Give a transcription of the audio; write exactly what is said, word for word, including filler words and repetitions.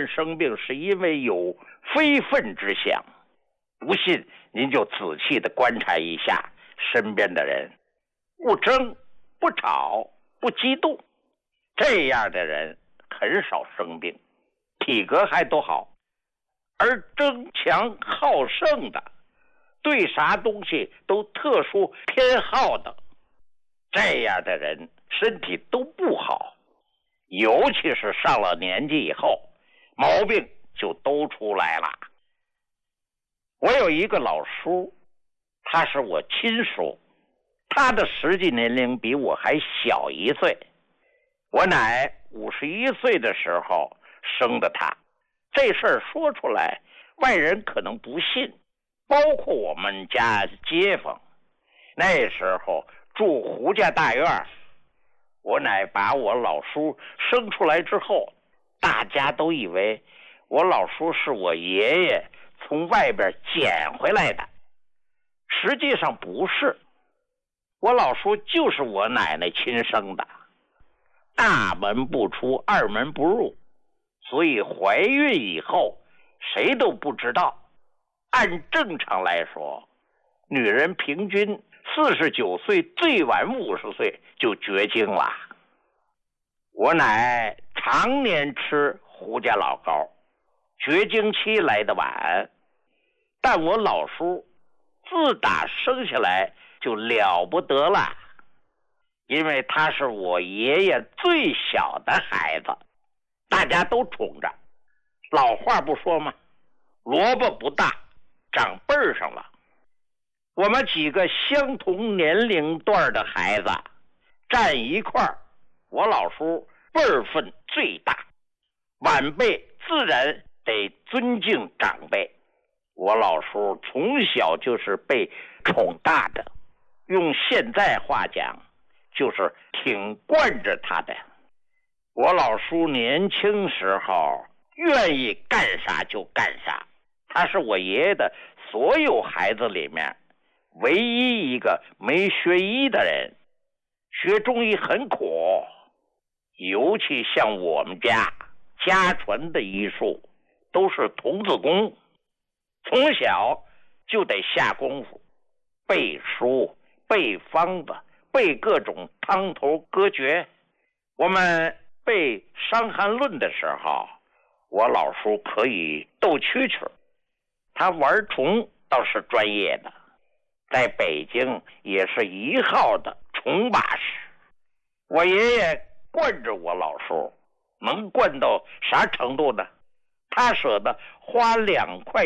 人生病是因为有非分之想，不信您就仔细的观察一下身边的人，不争不吵不激动，这样的人很少生病，体格还都好。而争强好胜的，对啥东西都特殊偏好的，这样的人身体都不好，尤其是上了年纪以后，毛病就都出来了。我有一个老叔，他是我亲叔，他的实际年龄比我还小一岁。我奶五十一岁的时候生的他，这事儿说出来，外人可能不信，包括我们家街坊。那时候住胡家大院，我奶把我老叔生出来之后，大家都以为我老叔是我爷爷从外边捡回来的，实际上不是，我老叔就是我奶奶亲生的。大门不出，二门不入，所以怀孕以后谁都不知道。按正常来说，女人平均四十九岁，最晚五十岁就绝经了。我奶常年吃胡家老膏，绝经期来得晚，但我老叔自打生下来就了不得了，因为他是我爷爷最小的孩子，大家都宠着。老话不说吗？萝卜不大，长辈儿上了。我们几个相同年龄段的孩子站一块儿，我老叔辈分最大，晚辈自然得尊敬长辈。我老叔从小就是被宠大的，用现在话讲，就是挺惯着他的。我老叔年轻时候愿意干啥就干啥，他是我爷爷的所有孩子里面唯一一个没学医的人。学中医很苦，尤其像我们家家传的医术都是童子功，从小就得下功夫，背书背方子，背各种汤头歌诀。我们背《伤寒论》的时候，我老叔可以斗蛐蛐，他玩虫倒是专业的，在北京也是一号的虫把式。我爷爷惯着我老叔，能惯到啥程度呢？他舍得花两块